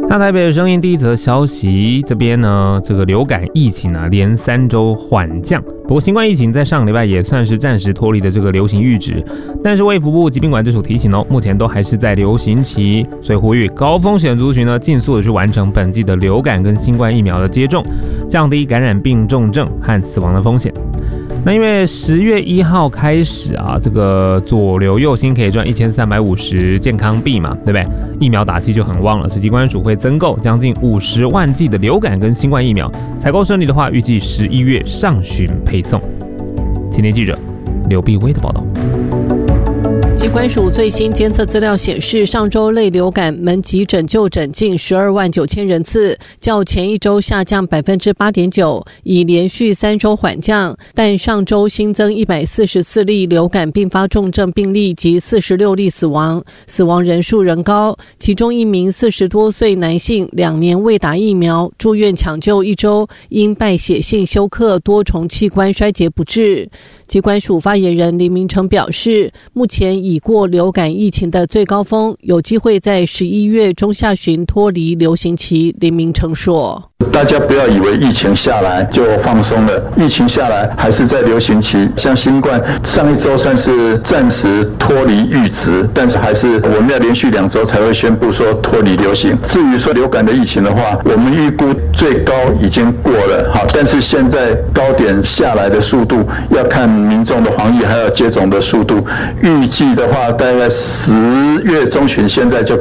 那台北的声音第一则消息，这边呢，这个流感疫情啊，连3周缓降。不过新冠疫情在上个礼拜也算是暂时脱离了这个流行阈值，但是卫福部疾病管制署提醒目前都还是在流行期，所以呼吁高风险族群呢，尽速的去完成本季的流感跟新冠疫苗的接种，降低感染病重症和死亡的风险。那因为10月1号开始啊，这个左流右新可以赚1350健康币嘛，对不对？疫苗打气就很旺了，所以疾管署会增购将近50万剂的流感跟新冠疫苗，采购顺利的话，预计11月上旬配送。青年记者刘碧威的报道。 疾管署最新监测资料显示，上周类流感门急诊就诊近12万9千人次，较前一周下降 8.9%， 已连续3周缓降。但上周新增144例流感并发重症病例及46例死亡，死亡人数仍高。其中一名40多岁男性2年未打疫苗，住院抢救1周，因败血性休克多重器官衰竭不治。疾管署发言人林明成表示，目前已过流感疫情的最高峰，有机会在11月中下旬脱离流行期。林明成说， 大家不要以为疫情下来就放松了，疫情下来还是在流行期。像新冠上一周算是暂时脱离阈值，但是还是我们要连续2周才会宣布说脱离流行。至于说流感的疫情的话，我们预估最高已经过了，好，但是现在高点下来的速度要看民众的防疫还有接种的速度。预计的话，大概10月中旬现在就